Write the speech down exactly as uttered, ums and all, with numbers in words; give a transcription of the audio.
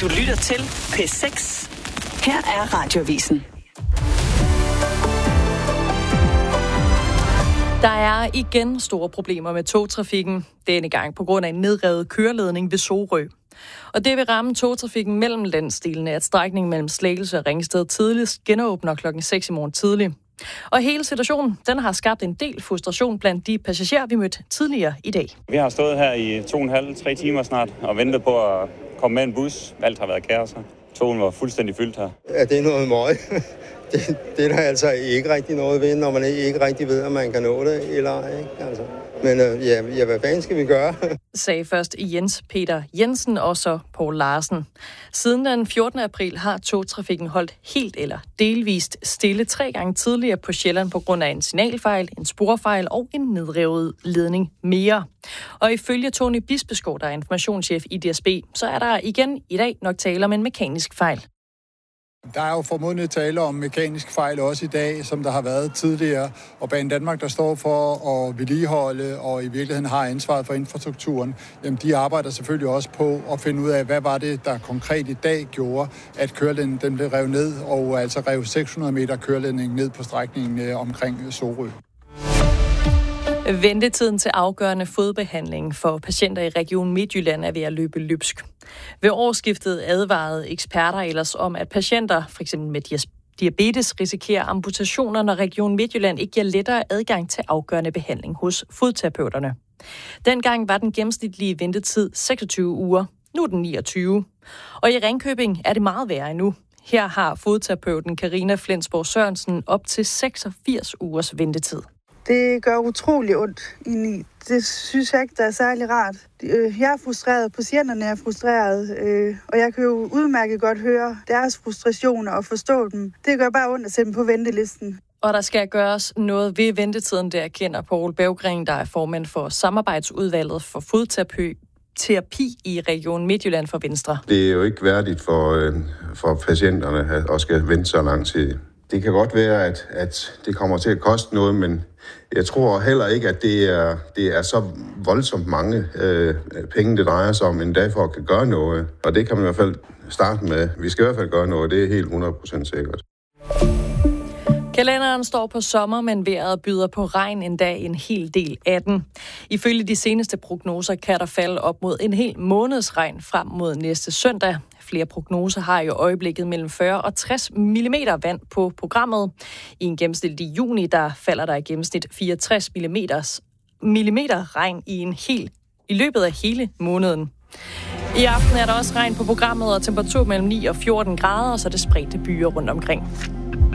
Du lytter til P seks. Her er Radioavisen. Der er igen store problemer med togtrafikken. Denne gang på grund af en nedrevet køreledning ved Sorø. Og det vil ramme togtrafikken mellem landsdelene, at strækningen mellem Slagelse og Ringsted tidligst genåbner klokken seks i morgen tidlig. Og hele situationen, den har skabt en del frustration blandt de passagerer, vi mødte tidligere i dag. Vi har stået her i to og en halv, tre timer snart og ventet på at komme med en bus. Alt har været kaos her. Togen var fuldstændig fyldt her. Ja, det er noget møg. Det, det er der altså ikke rigtig noget ved, når man ikke rigtig ved, om man kan nå det eller ej. Ikke? Altså. Men øh, ja, ja, hvad fanden skal vi gøre? Sagde først Jens Peter Jensen og så Poul Larsen. Siden den fjortende april har togtrafikken holdt helt eller delvist stille tre gange tidligere på Sjælland på grund af en signalfejl, en sporfejl og en nedrevet ledning mere. Og ifølge Tony Bispeskov, der er informationschef i D S B, så er der igen i dag nok tale om en mekanisk fejl. Der er jo formodentlig tale om mekanisk fejl også i dag, som der har været tidligere. Og Banedanmark, der står for at vedligeholde og i virkeligheden har ansvaret for infrastrukturen, jamen de arbejder selvfølgelig også på at finde ud af, hvad var det, der konkret i dag gjorde, at køreledningen den blev revet ned, og altså rev seks hundrede meter køreledning ned på strækningen omkring Sorø. Ventetiden til afgørende fodbehandling for patienter i Region Midtjylland er ved at løbe løbsk. Ved årsskiftet advarede eksperter ellers om, at patienter, f.eks. med diabetes, risikerer amputationer, når Region Midtjylland ikke giver lettere adgang til afgørende behandling hos fodterapeuterne. Dengang var den gennemsnitlige ventetid seksogtyve uger, nu er den niogtyve. Og i Ringkøbing er det meget værre endnu. Her har fodterapeuten Karina Flensborg Sørensen op til seksogfirs ugers ventetid. Det gør utrolig ondt indeni. Det synes jeg ikke, der er særlig rart. Jeg er frustreret, patienterne er frustreret, og jeg kan jo udmærket godt høre deres frustrationer og forstå dem. Det gør bare ondt at sætte dem på ventelisten. Og der skal gøres noget ved ventetiden, der erkender Poul Berggren, der er formand for samarbejdsudvalget for fodterapi terapi i Region Midtjylland for Venstre. Det er jo ikke værdigt for, for patienterne at skal vente så lang tid. Det kan godt være, at, at det kommer til at koste noget, men jeg tror heller ikke, at det er, det er så voldsomt mange øh, penge, det drejer sig om, en dag for at kan gøre noget. Og det kan man i hvert fald starte med. Vi skal i hvert fald gøre noget, det er helt hundrede procent sikkert. Kalenderen står på sommer, men vejret byder på regn en dag en hel del af den. Ifølge de seneste prognoser kan der falde op mod en hel måneds regn frem mod næste søndag. Flere prognoser har i øjeblikket mellem fyrre og tres millimeter vand på programmet. I en gennemsnitlig juni, der falder der i gennemsnit fireogtres millimeter regn i, en hel, i løbet af hele måneden. I aften er der også regn på programmet og temperatur mellem ni og fjorten grader, og så er det spredte byer rundt omkring.